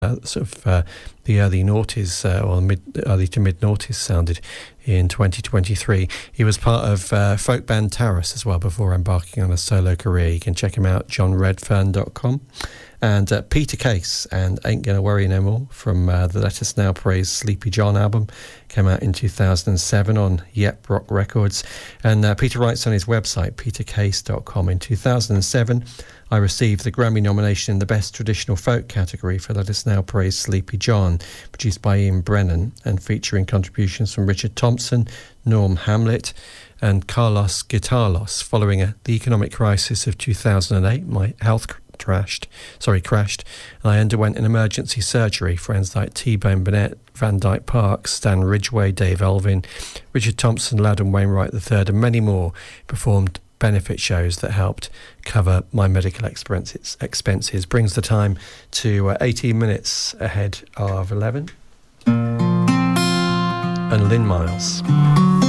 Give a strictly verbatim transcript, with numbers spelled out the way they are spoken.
Uh, sort of uh, the early noughties uh, or mid, early to mid noughties sounded in twenty twenty-three. He was part of uh, folk band Taurus as well before embarking on a solo career. You can check him out, john redfern dot com. And uh, Peter Case and Ain't Gonna Worry No More from uh, the Let Us Now Praise Sleepy John album, came out in two thousand seven on Yep Rock Records. And uh, Peter writes on his website, peter case dot com, in two thousand seven, I received the Grammy nomination in the Best Traditional Folk category for Let Us Now Praise Sleepy John, produced by Ian Brennan and featuring contributions from Richard Thompson, Norm Hamlet and Carlos Guitarlos. Following a, the economic crisis of two thousand eight, my health crashed, sorry, crashed, and I underwent an emergency surgery. Friends like T-Bone Burnett, Van Dyke Parks, Stan Ridgway, Dave Elvin, Richard Thompson, Loudon Wainwright the third, and many more performed benefit shows that helped cover my medical expenses. expenses. Brings the time to uh, eighteen minutes ahead of eleven. And Lynn Miles.